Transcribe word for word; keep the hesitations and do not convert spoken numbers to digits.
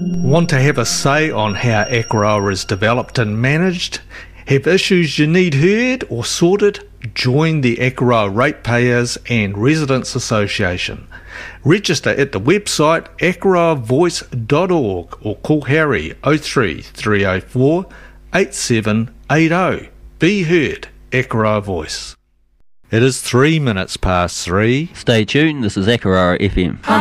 Want to have a say on how Akaroa is developed and managed? Have issues you need heard or sorted? Join the Akaroa Ratepayers and Residents Association. Register at the website akaroa voice dot org or call Harry oh three three oh four eight seven eight oh. Be heard, Akaroa Voice. It is three minutes past three. Stay tuned, this is Akaroa F M.